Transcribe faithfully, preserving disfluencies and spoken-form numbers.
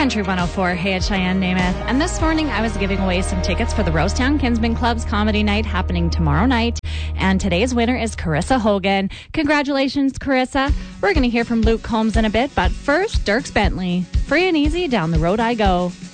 Country one oh four, Hey, it's Cheyenne Namath. And this morning I was giving away some tickets for the Rosetown Kinsman Club's comedy night happening tomorrow night. And today's winner is Carissa Hogan. Congratulations, Carissa. We're going to hear from Luke Combs in a bit, but first, Dierks Bentley. Free and easy, down the road I go.